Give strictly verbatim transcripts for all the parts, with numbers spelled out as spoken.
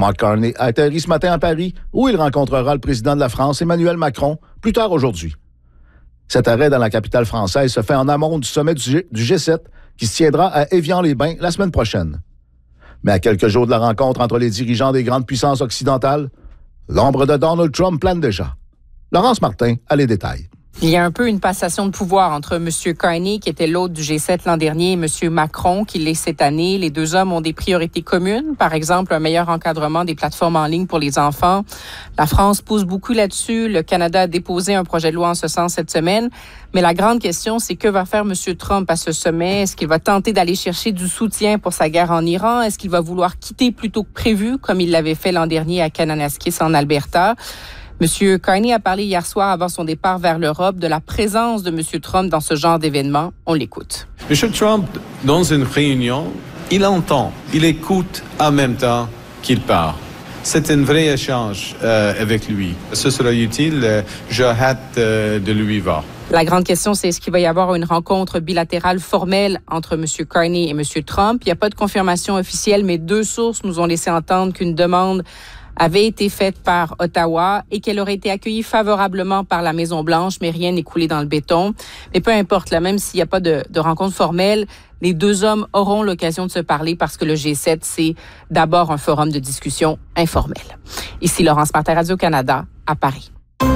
Mark Carney a atterri ce matin à Paris, où il rencontrera le président de la France, Emmanuel Macron, plus tard aujourd'hui. Cet arrêt dans la capitale française se fait en amont du sommet du, G- du G sept qui se tiendra à Évian-les-Bains la semaine prochaine. Mais à quelques jours de la rencontre entre les dirigeants des grandes puissances occidentales, l'ombre de Donald Trump plane déjà. Laurence Martin a les détails. Il y a un peu une passation de pouvoir entre M. Carney, qui était l'hôte du G sept l'an dernier, et M. Macron, qui l'est cette année. Les deux hommes ont des priorités communes. Par exemple, un meilleur encadrement des plateformes en ligne pour les enfants. La France pousse beaucoup là-dessus. Le Canada a déposé un projet de loi en ce sens cette semaine. Mais la grande question, c'est que va faire M. Trump à ce sommet? Est-ce qu'il va tenter d'aller chercher du soutien pour sa guerre en Iran? Est-ce qu'il va vouloir quitter plus tôt que prévu, comme il l'avait fait l'an dernier à Kananaskis en Alberta? M. Carney a parlé hier soir, avant son départ vers l'Europe, de la présence de M. Trump dans ce genre d'événement. On l'écoute. M. Trump, dans une réunion, il entend, il écoute en même temps qu'il parle. C'est un vrai échange euh, avec lui. Ce sera utile. Euh, J'ai hâte euh, de lui voir. La grande question, c'est est-ce qu'il va y avoir une rencontre bilatérale formelle entre M. Carney et M. Trump? Il n'y a pas de confirmation officielle, mais deux sources nous ont laissé entendre qu'une demande avait été faite par Ottawa et qu'elle aurait été accueillie favorablement par la Maison-Blanche, mais rien n'est coulé dans le béton. Mais peu importe, là, même s'il n'y a pas de, de rencontre formelle, les deux hommes auront l'occasion de se parler parce que le G sept, c'est d'abord un forum de discussion informel. Ici Laurence Martin, Radio-Canada, à Paris.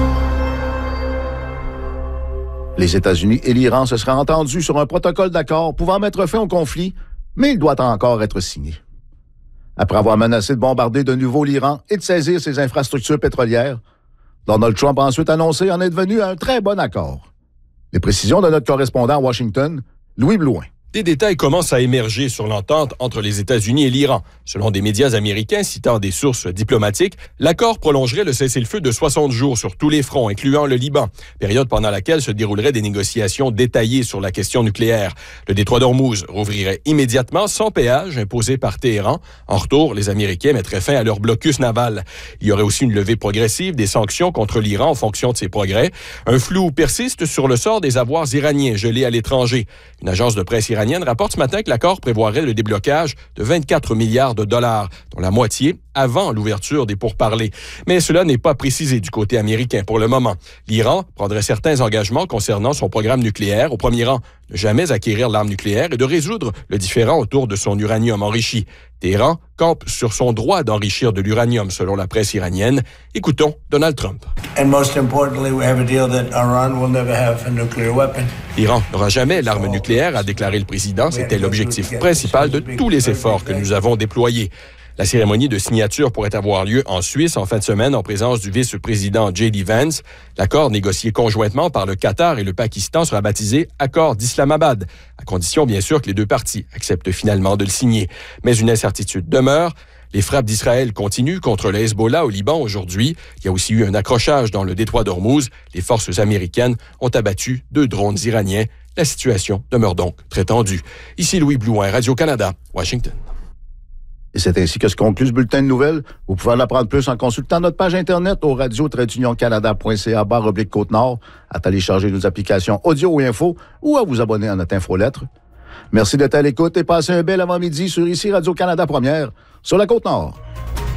Les États-Unis et l'Iran se seraient entendus sur un protocole d'accord pouvant mettre fin au conflit, mais il doit encore être signé. Après avoir menacé de bombarder de nouveau l'Iran et de saisir ses infrastructures pétrolières, Donald Trump a ensuite annoncé en être venu à un très bon accord. Les précisions de notre correspondant à Washington, Louis Blouin. Des détails commencent à émerger sur l'entente entre les États-Unis et l'Iran. Selon des médias américains citant des sources diplomatiques, l'accord prolongerait le cessez-le-feu de soixante jours sur tous les fronts, incluant le Liban, période pendant laquelle se dérouleraient des négociations détaillées sur la question nucléaire. Le détroit d'Ormuz rouvrirait immédiatement sans péage imposé par Téhéran. En retour, les Américains mettraient fin à leur blocus naval. Il y aurait aussi une levée progressive des sanctions contre l'Iran en fonction de ses progrès. Un flou persiste sur le sort des avoirs iraniens gelés à l'étranger. Une agence de presse iranienne rapporte ce matin que l'accord prévoirait le déblocage de vingt-quatre milliards de dollars, dont la moitié avant l'ouverture des pourparlers. Mais cela n'est pas précisé du côté américain pour le moment. L'Iran prendrait certains engagements concernant son programme nucléaire, au premier rang, ne jamais acquérir l'arme nucléaire et de résoudre le différend autour de son uranium enrichi. Téhéran campe sur son droit d'enrichir de l'uranium, selon la presse iranienne. Écoutons Donald Trump. And most importantly, we have a deal that Iran will never have a nuclear weapon. L'Iran n'aura jamais l'arme nucléaire, a déclaré le président. C'était l'objectif principal de tous les efforts que nous avons déployés. La cérémonie de signature pourrait avoir lieu en Suisse en fin de semaine en présence du vice-président J D Vance. L'accord négocié conjointement par le Qatar et le Pakistan sera baptisé Accord d'Islamabad, à condition bien sûr que les deux parties acceptent finalement de le signer. Mais une incertitude demeure. Les frappes d'Israël continuent contre le Hezbollah au Liban aujourd'hui. Il y a aussi eu un accrochage dans le détroit d'Ormuz. Les forces américaines ont abattu deux drones iraniens. La situation demeure donc très tendue. Ici Louis Blouin, Radio-Canada, Washington. Et c'est ainsi que se conclut ce bulletin de nouvelles. Vous pouvez en apprendre plus en consultant notre page Internet au radio tiret union canada point c a barre oblique Côte-Nord, à télécharger nos applications audio ou info ou à vous abonner à notre infolettre. Merci d'être à l'écoute et passez un bel avant-midi sur ici Radio-Canada Première, sur la Côte-Nord.